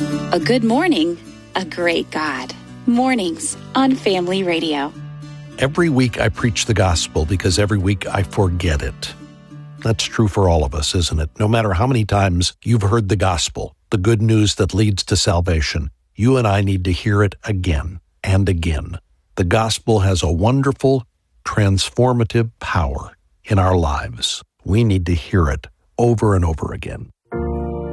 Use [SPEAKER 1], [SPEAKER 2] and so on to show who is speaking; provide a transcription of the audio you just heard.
[SPEAKER 1] A good morning, a great God. Mornings on Family Radio.
[SPEAKER 2] Every week I preach the gospel because every week I forget it. That's true for all of us, isn't it? No matter how many times you've heard the gospel, the good news that leads to salvation, you and I need to hear it again and again. The gospel has a wonderful, transformative power in our lives. We need to hear it over and over again.